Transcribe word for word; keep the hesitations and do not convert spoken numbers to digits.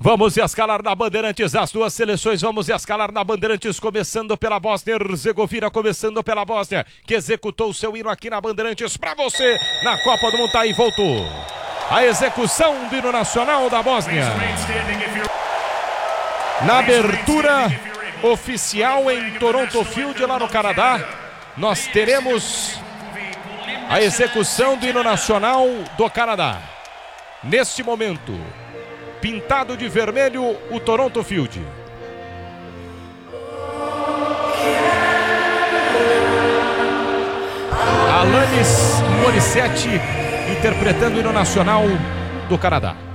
Vamos escalar na Bandeirantes as duas seleções, vamos escalar na Bandeirantes, começando pela Bósnia-Herzegovina, começando pela Bósnia, que executou o seu hino aqui na Bandeirantes pra você, na Copa do Mundo. Tá aí, voltou a execução do hino nacional da Bósnia. Na abertura oficial em Toronto Field, lá no Canadá, nós teremos a execução do hino nacional do Canadá. Neste momento, pintado de vermelho o Toronto Field. Alanis Morissette interpretando o hino nacional do Canadá.